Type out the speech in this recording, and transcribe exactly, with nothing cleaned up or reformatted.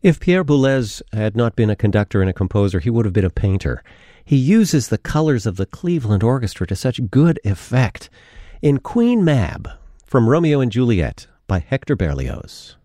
If Pierre Boulez had not been a conductor and a composer, he would have been a painter. He uses the colors of the Cleveland Orchestra to such good effect. In Queen Mab, from Romeo and Juliet, by Hector Berlioz.